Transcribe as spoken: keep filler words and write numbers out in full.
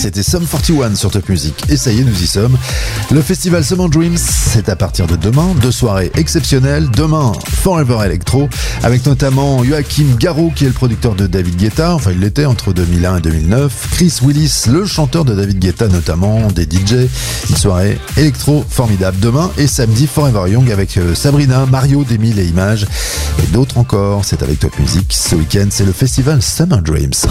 C'était Sum quarante et un sur Top Music. Et ça y est, nous y sommes. Le festival Summer Dreams, c'est à partir de demain. Deux soirées exceptionnelles. Demain, Forever Electro, avec notamment Joachim Garraud, qui est le producteur de David Guetta. Enfin, il l'était entre deux mille un et deux mille neuf. Chris Willis, le chanteur de David Guetta, notamment, des D J. Une soirée électro formidable. Demain et samedi, Forever Young avec Sabrina, Mario, Demi, les Images et d'autres encore. C'est avec Top Music. Ce week-end, c'est le festival Summer Dreams.